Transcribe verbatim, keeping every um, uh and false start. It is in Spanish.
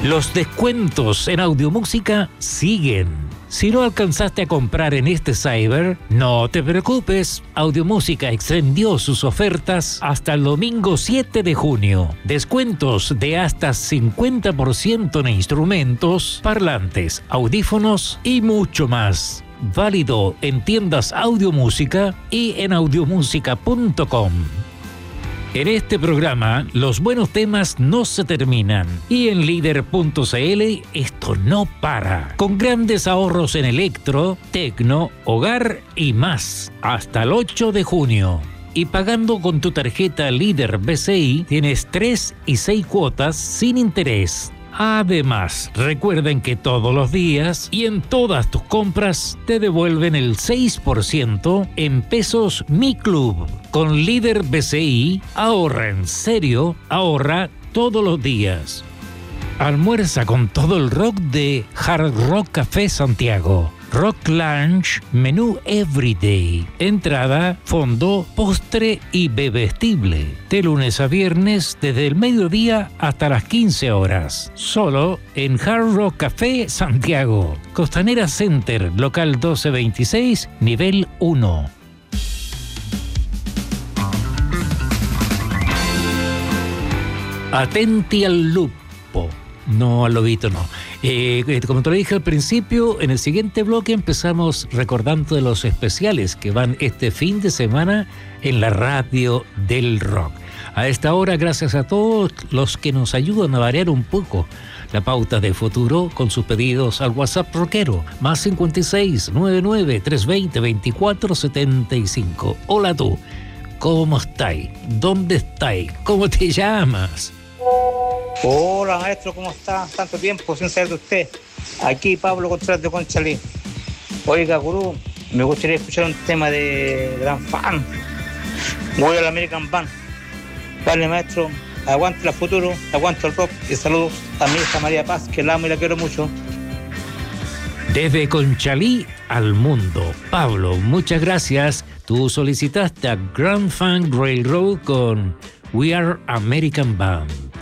Los descuentos en audiomúsica siguen. Si no alcanzaste a comprar en este cyber, no te preocupes. Audiomúsica extendió sus ofertas hasta el domingo siete de junio. Descuentos de hasta cincuenta por ciento en instrumentos, parlantes, audífonos y mucho más. Válido en tiendas Audiomúsica y en audiomúsica punto com. En este programa, los buenos temas no se terminan y en líder punto c l esto no para. Con grandes ahorros en electro, tecno, hogar y más. Hasta el ocho de junio. Y pagando con tu tarjeta Líder B C I, tienes tres y seis cuotas sin interés. Además, recuerden que todos los días y en todas tus compras te devuelven el seis por ciento en pesos Mi Club. Con Líder B C I, ahorra en serio, ahorra todos los días. Almuerza con todo el rock de Hard Rock Café Santiago. Rock Lunch, menú Everyday. Entrada, fondo, postre y bebestible. De lunes a viernes, desde el mediodía hasta las quince horas. Solo en Hard Rock Café Santiago. Costanera Center, local doce veintiséis, nivel uno. Atenti al lupo. No, al lobito no. Eh, como te lo dije al principio, en el siguiente bloque empezamos recordando de los especiales que van este fin de semana en la radio del rock. A esta hora, gracias a todos los que nos ayudan a variar un poco la pauta de futuro con sus pedidos al WhatsApp rockero, más cincuenta y seis, noventa y nueve, trescientos veinte, veinticuatro setenta y cinco. Hola tú, ¿cómo estáis? ¿Dónde estáis? ¿Cómo te llamas? Hola maestro, ¿cómo está? Tanto tiempo sin saber de usted. Aquí Pablo Contreras de Conchalí. Oiga, gurú, me gustaría escuchar un tema de gran fan. Voy al American Band. Vale maestro, aguante el futuro, aguante el rock y saludos a mi hija María Paz, que la amo y la quiero mucho. Desde Conchalí al mundo. Pablo, muchas gracias. Tú solicitaste a Grand Funk Railroad con We Are American Band.